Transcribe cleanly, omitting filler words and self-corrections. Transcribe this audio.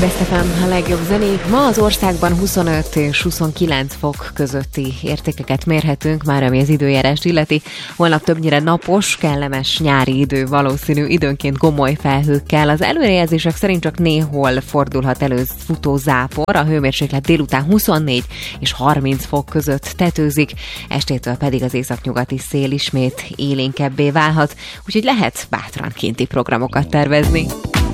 Best FM a legjobb zenék. Ma az országban 25 és 29 fok közötti értékeket mérhetünk, már ami az időjárást illeti. Holnap többnyire napos, kellemes nyári idő, valószínű időnként gomoly felhőkkel. Az előrejelzések szerint csak néhol fordulhat elő futó zápor, a hőmérséklet délután 24 és 30 fok között tetőzik, estétől pedig az északnyugati szél ismét élénkebbé válhat, úgyhogy lehet bátran kinti programokat tervezni.